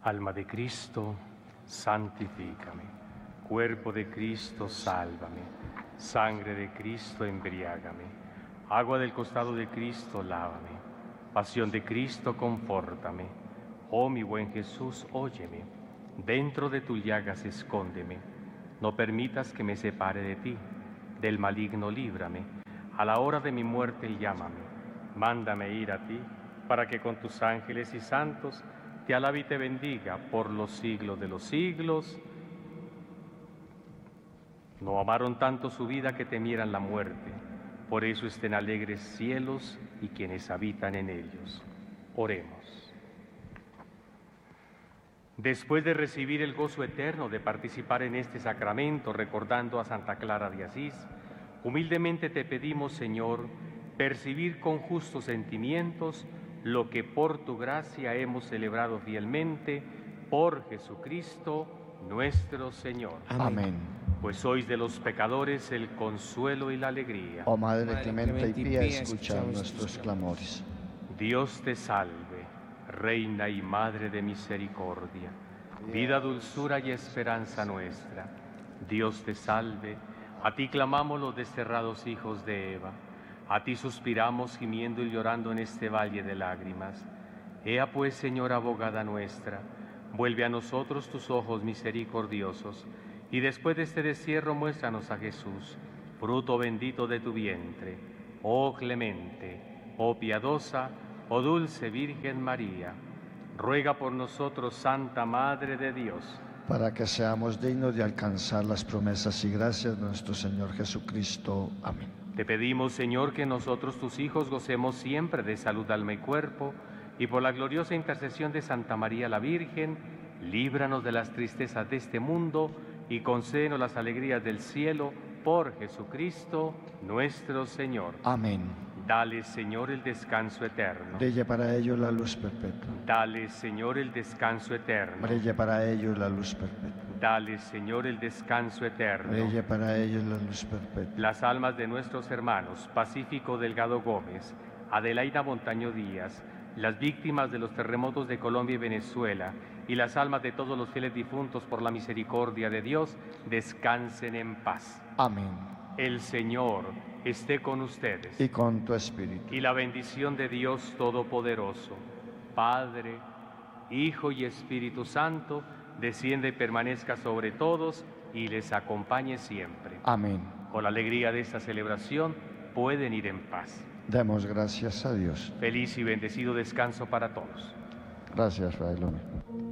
Alma de Cristo, santifícame. Cuerpo de Cristo, sálvame. Sangre de Cristo, embriágame. Agua del costado de Cristo, lávame. Pasión de Cristo, confórtame. Oh mi buen Jesús, óyeme. Dentro de tus llagas escóndeme. No permitas que me separe de ti. Del maligno líbrame. A la hora de mi muerte llámame. Mándame ir a ti, para que con tus ángeles y santos te alabe y te bendiga por los siglos de los siglos. No amaron tanto su vida que temieran la muerte. Por eso estén alegres cielos y quienes habitan en ellos. Oremos. Después de recibir el gozo eterno de participar en este sacramento, recordando a Santa Clara de Asís, humildemente te pedimos, Señor, percibir con justos sentimientos lo que por tu gracia hemos celebrado fielmente, por Jesucristo nuestro Señor. Amén. Pues sois de los pecadores el consuelo y la alegría. Oh Madre clemente y pía, escucha nuestros clamores. Dios te salve, Reina y Madre de misericordia, vida, dulzura y esperanza nuestra. Dios te salve, a ti clamamos los desterrados hijos de Eva. A ti suspiramos gimiendo y llorando en este valle de lágrimas. Ea pues, Señora abogada nuestra, vuelve a nosotros tus ojos misericordiosos, y después de este destierro muéstranos a Jesús, fruto bendito de tu vientre. Oh clemente, oh piadosa, oh dulce Virgen María, ruega por nosotros, Santa Madre de Dios, para que seamos dignos de alcanzar las promesas y gracias de nuestro Señor Jesucristo. Amén. Te pedimos, Señor, que nosotros, tus hijos, gocemos siempre de salud, alma y cuerpo, y por la gloriosa intercesión de Santa María la Virgen, líbranos de las tristezas de este mundo y concédenos las alegrías del cielo, por Jesucristo nuestro Señor. Amén. Dale, Señor, el descanso eterno. Brille para ellos la luz perpetua. Dale, Señor, el descanso eterno. Brille para ellos la luz perpetua. Dale, Señor, el descanso eterno. Brille para ellos la luz perpetua. Las almas de nuestros hermanos Pacífico Delgado Gómez, Adelaida Montaño Díaz, las víctimas de los terremotos de Colombia y Venezuela, y las almas de todos los fieles difuntos por la misericordia de Dios, descansen en paz. Amén. El Señor esté con ustedes. Y con tu espíritu. Y la bendición de Dios Todopoderoso, Padre, Hijo y Espíritu Santo, descienda y permanezca sobre todos y les acompañe siempre. Amén. Con la alegría de esta celebración pueden ir en paz. Demos gracias a Dios. Feliz y bendecido descanso para todos. Gracias, Fray López.